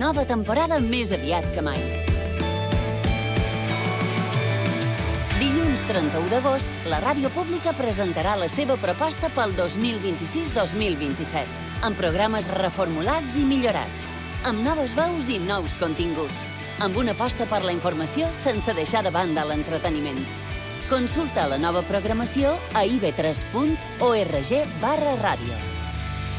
nova temporada més aviat que mai. Dilluns 31 d'agost, la ràdio pública presentarà la seva proposta pel 2026-2027, amb programes reformulats i millorats, amb noves veus i nous continguts, amb una aposta per la informació sense deixar de banda l'entreteniment. Consulta la nova programació a ib3.org/ràdio.